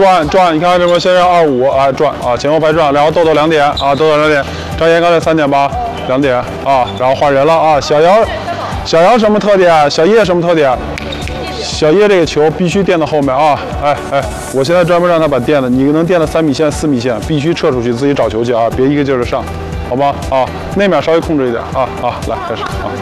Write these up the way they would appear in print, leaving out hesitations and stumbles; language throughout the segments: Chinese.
转，你看这边先让25啊转啊，前后排转，然后豆豆2点啊，豆豆2点。张岩刚才3点吧，2点啊，然后换人了啊，小姚什么特点？小叶什么特点？小叶这个球必须垫到后面啊！哎，我现在专门让他把垫的，你能垫到3米线、4米线，必须撤出去自己找球去啊，别一个劲儿的上，好吗？啊，那面稍微控制一点啊，来开始啊。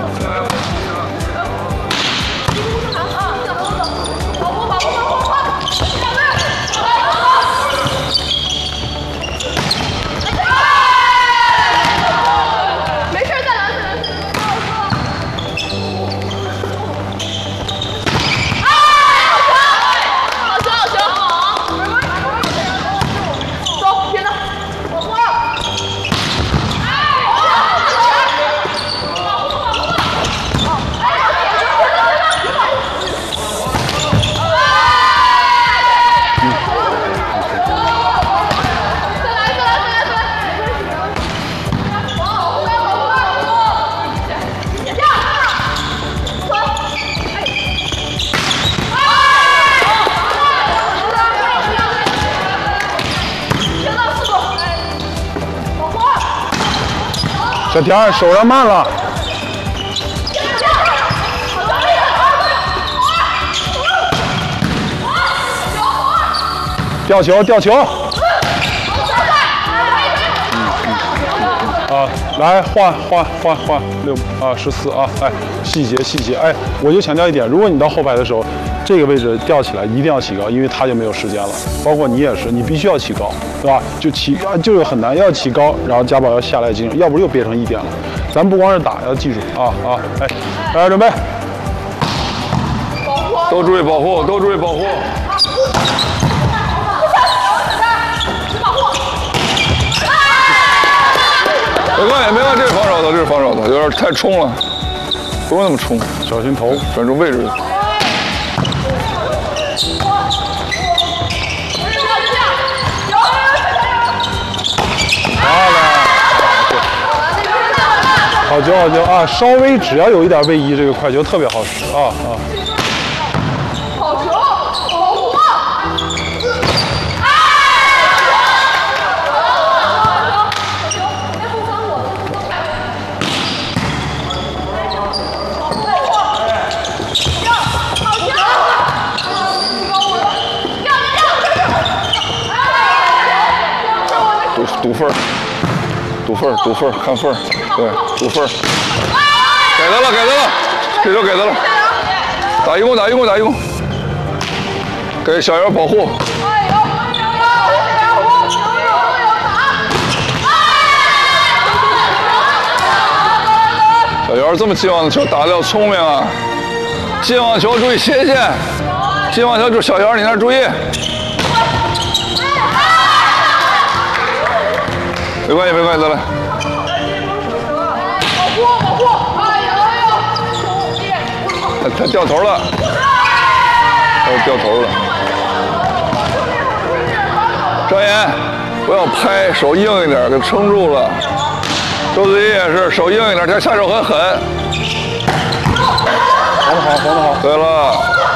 小田手上慢了，吊球，啊，来换6啊14啊，哎，细节，哎，我就强调一点，如果你到后排的时候，这个位置吊起来一定要起高，因为他就没有时间了，包括你也是，你必须要起高，对吧？就是很难，要起高，然后家宝要下来精神，要不就憋成1点了。咱不光是打，要记住啊，哎，大家准备， 都注意保护，没关系，这是防守的，有点太冲了，不用那么冲， 小心头， 转住位置。 好球啊！稍微只要有一点位移，这个快球特别好使啊！好球，保护！ 赌分，看分，对，赌分。给他了，这球给他了。打一攻，给小姚保护。小姚这么近网的球打得要聪明啊！近网球注意斜线，近网球就小姚你那儿注意。没关系，再来。保护！他掉头了，掉头了。张岩，不要拍，手硬一点，给撑住了。周子怡也是，手硬一点，他下手很狠。 防得好。 对了。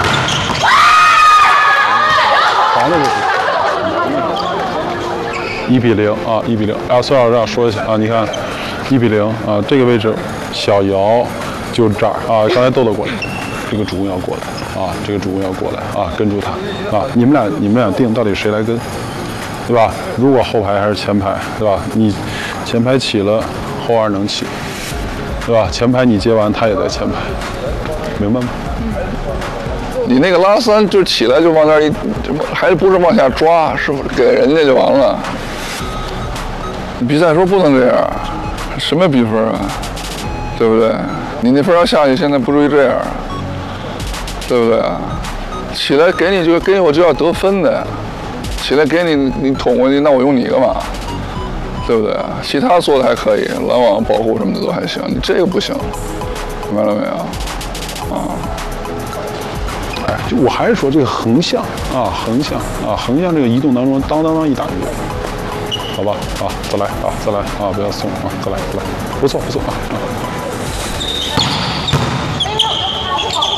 防的就是。1比0啊，1比0。然后孙老师要说一下啊，你看1比0啊，这个位置小姚就这儿啊，刚才豆豆过来，这个主攻要过来啊，跟住他啊，你们俩定到底谁来跟，对吧？如果后排还是前排，对吧？你前排起了，后2能起，对吧？前排你接完，他也在前排，明白吗？ 你那个拉3就起来就往那儿一，还不是往下抓，是给人家就完了。比赛时候不能这样，什么比分啊，对不对？你那分要下去，现在不至于这样，对不对啊？起来给你我就要得分的，起来给你捅过去，那我用你干嘛？对不对啊？其他做的还可以，拦网保护什么的都还行，你这个不行，明白了没有？啊。 哎，就我还是说这个横向这个移动当中，当一打就对了，好吧？啊，再来，不要松啊，再来，不错啊。